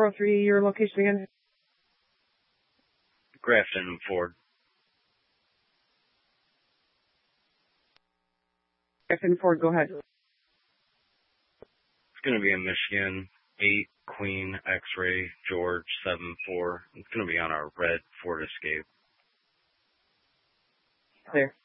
403, your location again? Grafton and Ford. Grafton Ford, go ahead. It's going to be in Michigan, 8 Queen X-Ray George 74. It's going to be on our red Ford Escape. Clear.